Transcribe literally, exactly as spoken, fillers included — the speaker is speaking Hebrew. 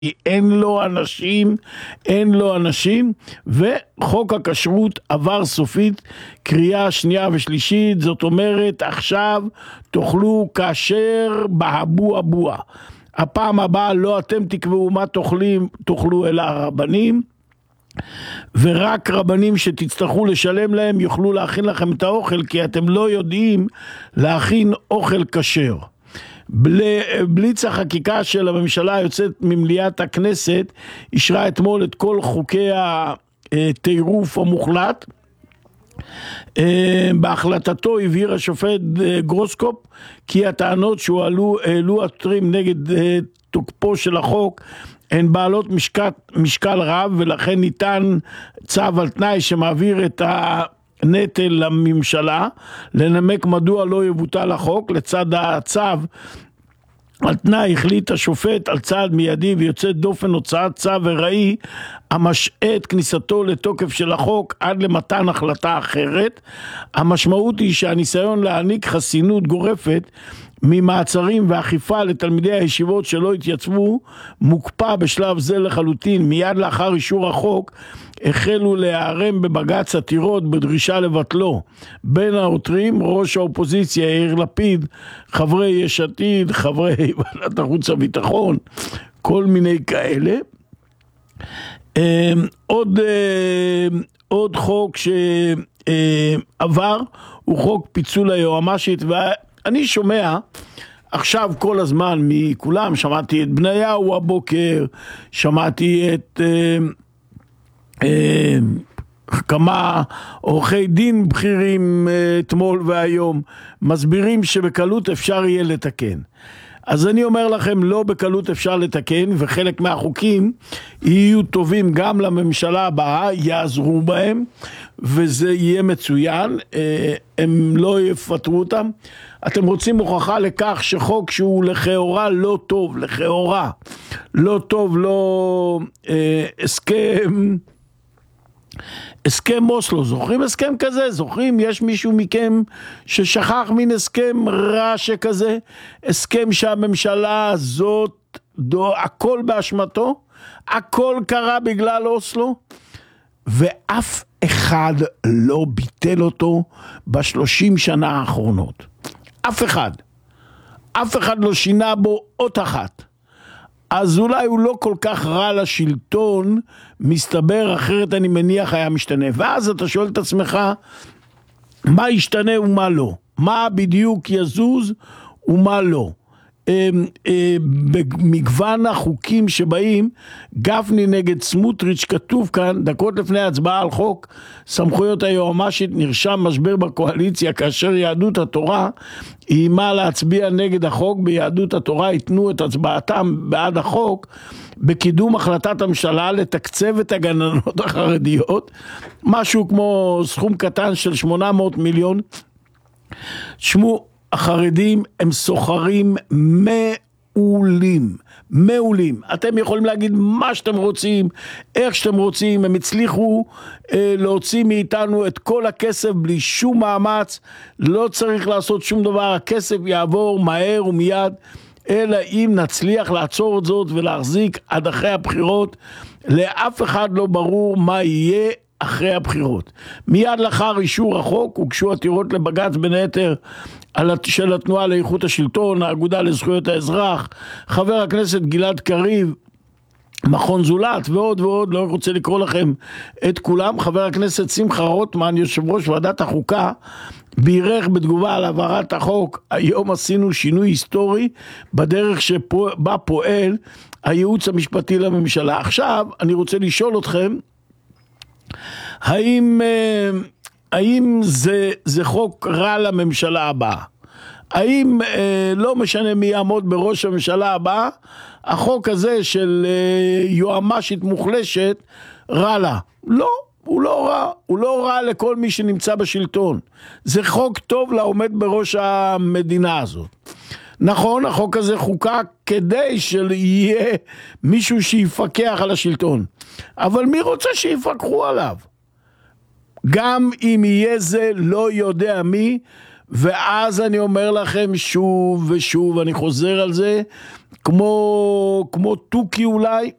אין לו אנשים, אין לו אנשים, וחוק הכשרות עבר סופית קריאה שנייה ושלישית, זאת אומרת עכשיו תאכלו כשר באבו אבוה. הפעם הבאה לא אתם תקבעו מה תאכלים, תאכלו אלא הרבנים, ורק רבנים שתצטרכו לשלם להם יוכלו להכין לכם את האוכל, כי אתם לא יודעים להכין אוכל כשר. בליץ החקיקה של הממשלה היוצאת ממליאת הכנסת אישרה אתמול את כל חוקי הטירוף המוחלט. בהחלטתו הבהיר השופט גרוסקופ כי הטענות שהועלו העלו עותרים נגד תוקפו של החוק הן בעלות משקל, משקל רב, ולכן ניתן צו על תנאי שמעביר את הנטל לממשלה לנמק מדוע לא יבוטל החוק. לצד הצו על תנאי החליט השופט על צעד מיידי ויוצא דופן, הוצאת צו ארעי המשעה את כניסתו לתוקף של החוק עד למתן החלטה אחרת. המשמעות היא שהניסיון להעניק חסינות גורפת ממעצרים ואכיפה לתלמידי הישיבות שלא התייצבו מוקפא בשלב זה לחלוטין. מיד לאחר אישור החוק החלו להיערם בבג"ץ עתירות בדרישה לבטלו. בין העותרים ראש האופוזיציה יאיר לפיד, חברי יש עתיד, חברי ועדת החוץ והביטחון, כל מיני כאלה. עוד עוד חוק שעבר הוא חוק פיצול היועמ"שית, ואני שומע עכשיו כל הזמן מכולם, שמעתי את בניהו הבוקר, שמעתי את כמה עורכי דין בכירים אתמול והיום מסבירים שבקלות אפשר יהיה לתקן. אז אני אומר לכם, לא בקלות אפשר לתקן, וחלק מהחוקים יהיו טובים גם לממשלה הבאה, יעזרו בהם, וזה יהיה מצוין, הם לא יפטרו אותם. אתם רוצים הוכחה לכך שחוק שהוא לכאורה לא טוב, לכאורה לא טוב, לא אה, הסכם, הסכם אוסלו, זוכרים הסכם כזה? זוכרים? יש מישהו מכם ששכח מן הסכם רע שכזה? הסכם שהממשלה הזאת, דו, הכל באשמתו, הכל קרה בגלל אוסלו, ואף אחד לא ביטל אותו בשלושים שנה האחרונות. אף אחד. אף אחד לא שינה בו אות אחת. אז אולי הוא לא כל כך רע לשלטון, מסתבר, אחרת אני מניח היה משתנה. ואז אתה שואל את עצמך, מה ישתנה ומה לא? מה בדיוק יזוז ומה לא? במגוון החוקים שבאים, גפני נגד סמוטריץ', כתוב כאן, דקות לפני ההצבעה על חוק סמכויות היועמ"שית, נרשם משבר בקואליציה כאשר יהדות התורה איימה להצביע נגד החוק. ביהדות התורה ייתנו את הצבעתם בעד החוק בקידום החלטת הממשלה לתקצב את הגננות החרדיות, משהו כמו סכום קטן של שמונה מאות מיליון. שמו, החרדים הם סוחרים מעולים, מעולים. אתם יכולים להגיד מה שאתם רוצים, איך שאתם רוצים, הם הצליחו אה, להוציא מאיתנו את כל הכסף בלי שום מאמץ, לא צריך לעשות שום דבר, הכסף יעבור מהר ומיד, אלא אם נצליח לעצור את זאת ולהחזיק עד אחרי הבחירות. לאף אחד לא ברור מה יהיה אחרי הבחירות. מיד לאחר אישור החוק הוגשו עתירות לבג"ץ, בין היתר של התנועה לאיכות השלטון, האגודה לזכויות האזרח, חבר הכנסת גלעד קריב, מכון זולת ועוד ועוד, לא רוצה לקרוא לכם את כולם. חבר הכנסת שמחה רוטמן, יושב ראש ועדת החוקה, בירך בתגובה על העברת החוק, היום עשינו שינוי היסטורי בדרך שבה פועל הייעוץ המשפטי לממשלה. עכשיו אני רוצה לשאול אתכם, האם, האם זה, זה חוק רע לממשלה הבאה? האם לא משנה מי יעמוד בראש הממשלה הבאה, החוק הזה של יועמ"שית מוחלשת רע לה? לא, הוא לא רע, הוא לא רע לכל מי שנמצא בשלטון. זה חוק טוב לעומד בראש המדינה הזאת. נכון, החוק הזה חוקק כדי שיהיה מישהו שיפקח על השלטון, אבל מי רוצה שיפקחו עליו? גם אם יהיה זה לא יודע מי. ואז אני אומר לכם שוב ושוב, אני חוזר על זה, כמו, כמו תוכי אולי,